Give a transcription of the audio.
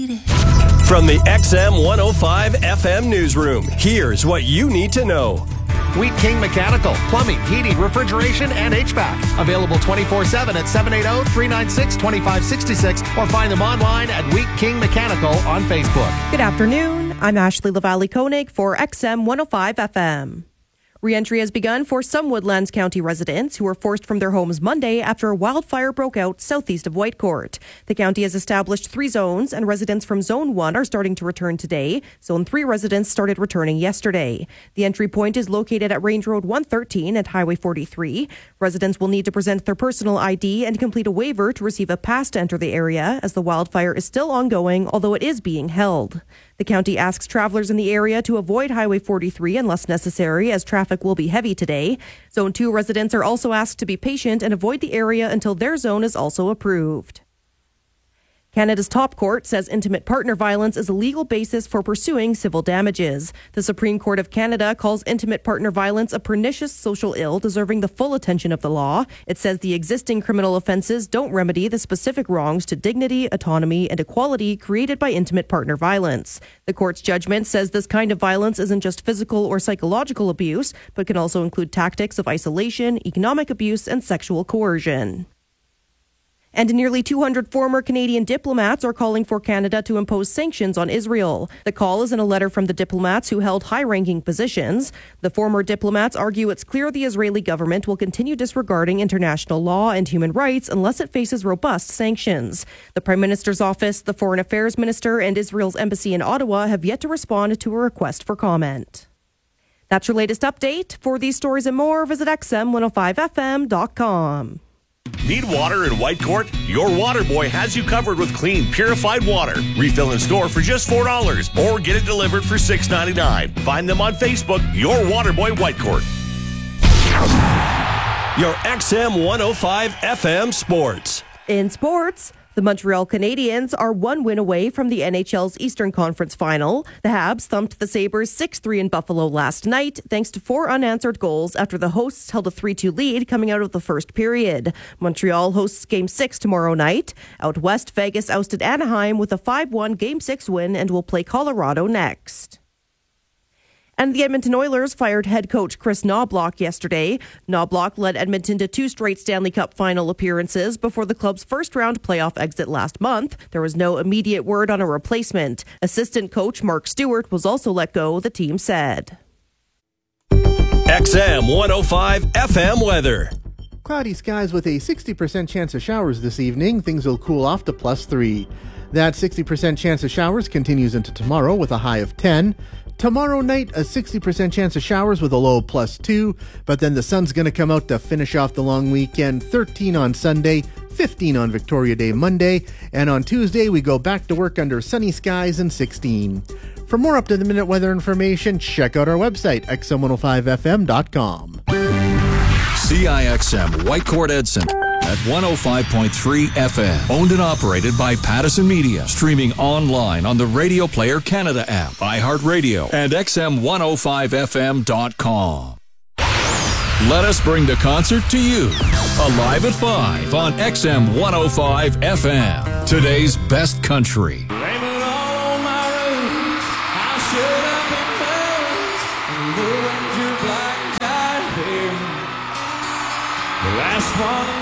From the XM 105 FM newsroom, here's what you need to know. Wheat King Mechanical, plumbing, heating, refrigeration, and HVAC. Available 24/7 at 780-396-2566 or find them online at Wheat King Mechanical on Facebook. Good afternoon. I'm Ashley Lavallee-Koenig for XM 105 FM. Re-entry has begun for some Woodlands County residents who were forced from their homes Monday after a wildfire broke out southeast of Whitecourt. The county has established 3 zones, and residents from Zone 1 are starting to return today. Zone 3 residents started returning yesterday. The entry point is located at Range Road 113 and Highway 43. Residents will need to present their personal ID and complete a waiver to receive a pass to enter the area, as the wildfire is still ongoing, although it is being held. The county asks travelers in the area to avoid Highway 43 unless necessary, as traffic will be heavy today. Zone 2 residents are also asked to be patient and avoid the area until their zone is also approved. Canada's top court says intimate partner violence is a legal basis for pursuing civil damages. The Supreme Court of Canada calls intimate partner violence a pernicious social ill deserving the full attention of the law. It says the existing criminal offences don't remedy the specific wrongs to dignity, autonomy, and equality created by intimate partner violence. The court's judgment says this kind of violence isn't just physical or psychological abuse, but can also include tactics of isolation, economic abuse, and sexual coercion. And nearly 200 former Canadian diplomats are calling for Canada to impose sanctions on Israel. The call is in a letter from the diplomats who held high-ranking positions. The former diplomats argue it's clear the Israeli government will continue disregarding international law and human rights unless it faces robust sanctions. The Prime Minister's office, the Foreign Affairs Minister, and Israel's embassy in Ottawa have yet to respond to a request for comment. That's your latest update. For these stories and more, visit xm105fm.com. Need water in Whitecourt? Your water boy has you covered with clean, purified water. Refill in store for just $4 or get it delivered for $6.99. Find them on Facebook, Your Water Boy Whitecourt. Your XM 105 FM sports. In sports, the Montreal Canadiens are 1 win away from the NHL's Eastern Conference Final. The Habs thumped the Sabres 6-3 in Buffalo last night, thanks to 4 unanswered goals after the hosts held a 3-2 lead coming out of the first period. Montreal hosts Game 6 tomorrow night. Out west, Vegas ousted Anaheim with a 5-1 Game 6 win and will play Colorado next. And the Edmonton Oilers fired head coach Chris Knoblauch yesterday. Knoblauch led Edmonton to 2 straight Stanley Cup final appearances before the club's first-round playoff exit last month. There was no immediate word on a replacement. Assistant coach Mark Stewart was also let go, the team said. XM 105 FM weather. Cloudy skies with a 60% chance of showers this evening. Things will cool off to +3. That 60% chance of showers continues into tomorrow with a high of 10. Tomorrow night, a 60% chance of showers with a low of +2, but then the sun's going to come out to finish off the long weekend. 13 on Sunday, 15 on Victoria Day Monday, and on Tuesday we go back to work under sunny skies and 16. For more up-to-the-minute weather information, check out our website, xm105fm.com. CIXM Whitecourt Edson at 105.3 FM. Owned and operated by Pattison Media. Streaming online on the Radio Player Canada app, iHeartRadio, and xm105fm.com. Let us bring the concert to you. Alive at 5 on XM 105 FM. Today's best country. Raymond all on my roots. I showed up in boots and ruined your black-eyed hair. The last one